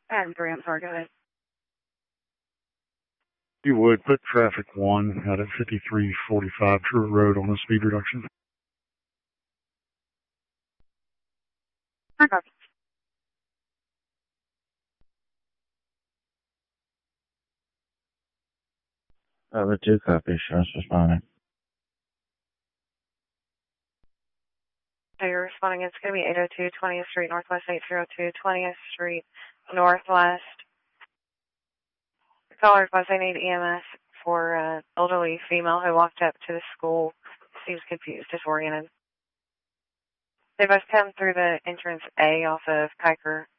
And 3, I'm sorry, go ahead. You would put traffic 1 out at 5345 Truett Road on a speed reduction. I copy. Over 2 copies, just responding. So you're responding, it's going to be 802 20th Street Northwest, 802 20th Street Northwest. Caller advised they need EMS for an elderly female who walked up to the school. Seems confused, disoriented. They both come through the entrance A off of Kiker